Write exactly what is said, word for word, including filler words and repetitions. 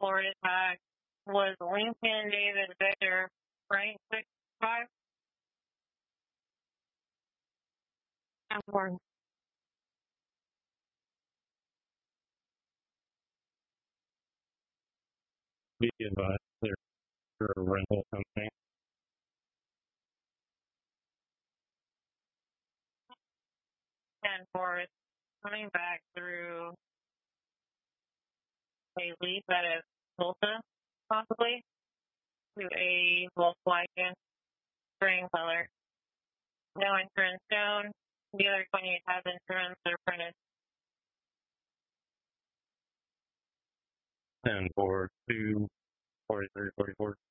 Ford attack was Lincoln David Victor, Frank six five. And Ford. Be advised, they're a rental company. And Ford coming back through a leap at a Tulsa, possibly, to a Volkswagen green color. No insurance shown. The other twenty-eight has insurance. They're printed. And for two forty-three forty-four.